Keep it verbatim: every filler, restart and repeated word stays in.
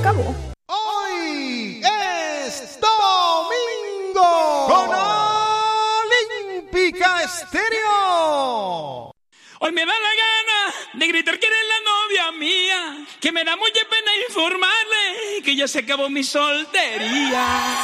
acabó. Hoy es domingo con Olímpica Estéreo. Hoy me da la gana de gritar que eres la novia mía, que me da mucha pena informarle que ya se acabó mi soltería.